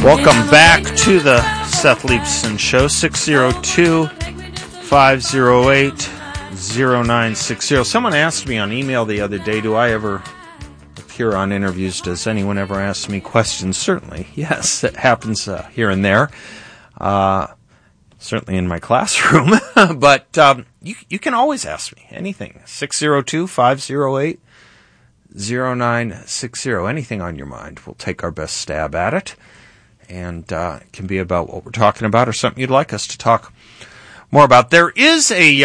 Welcome back to the Seth Leibson Show, 602-508-0960. Someone asked me on email the other day, do I ever appear on interviews? Does anyone ever ask me questions? Certainly, yes, it happens here and there. Certainly in my classroom. But you can always ask me anything. 602-508-0960. Anything on your mind. We'll take our best stab at it. And it can be about what we're talking about or something you'd like us to talk more about. There is a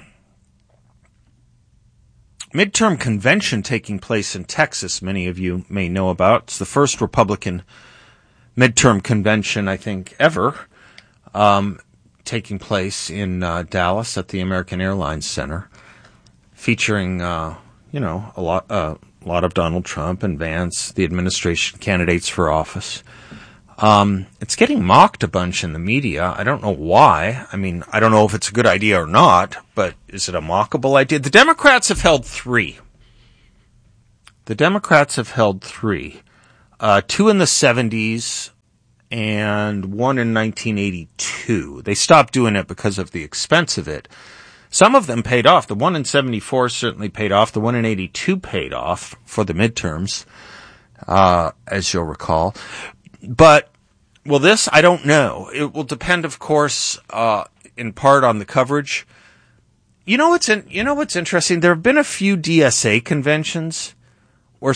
midterm convention taking place in Texas, many of you may know about. It's the first Republican midterm convention, I think, ever, taking place in Dallas at the American Airlines Center, featuring, a lot of Donald Trump and Vance, the administration candidates for office. It's getting mocked a bunch in the media. I don't know why. I mean, I don't know if it's a good idea or not, but is it a mockable idea? The Democrats have held three. Two in the 70s and one in 1982. They stopped doing it because of the expense of it. Some of them paid off. The one in 74 certainly paid off. The one in 82 paid off for the midterms, as you'll recall. But will this? I don't know. It will depend, of course, in part on the coverage. You know what's interesting? There have been a few DSA conventions